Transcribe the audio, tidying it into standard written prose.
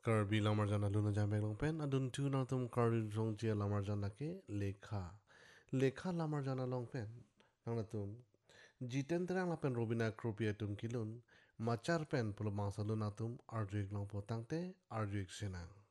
Karbi lamar jana luna jambe long pen adun tu na tum karbi song chia lamar jana ke lekha. Lekha lamar jana long pen nang na tum jiten terang la pen robina kropia tum kilun machar pen pulo bangsa luna tum arjuik long potang te arjuik senang.